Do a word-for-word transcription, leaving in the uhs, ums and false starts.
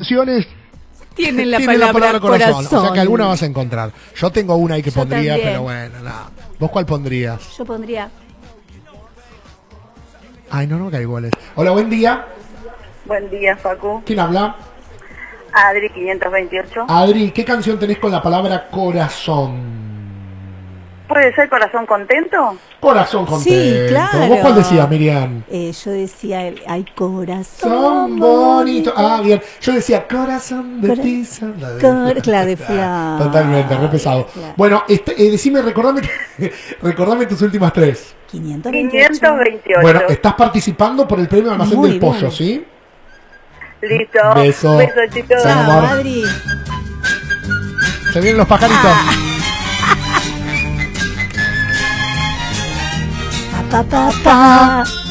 canciones Tienen la, tienen palabra, la palabra corazón. corazón. O sea que alguna vas a encontrar. Yo tengo una ahí que Yo pondría, también. pero bueno, nada. ¿Vos cuál pondrías? Yo pondría... Ay, no, no caigo goles. Hola, buen día. Buen día, Facu. ¿Quién habla? Adri quinientos veintiocho. Adri, ¿qué canción tenés con la palabra corazón? ¿Puede ser Corazón Contento? Corazón contento. Sí, claro. ¿Vos cuál decías, Miriam? Eh, yo decía, ay, corazón Son bonito. Ah, bien. Yo decía, corazón de Cora- tiza. Cor- claro, de Fla. Totalmente, re pesado. Claro. Bueno, este, eh, decime, recordame, recordame tus últimas tres. quinientos veintiocho. quinientos veintiocho. Bueno, estás participando por el premio Almacén Muy del Pollo, bien. ¿sí? Listo. Beso. Beso, chicos. Chao, Chao, amor. Adri. Se vienen los pajaritos. Pa, pa, pa, pa.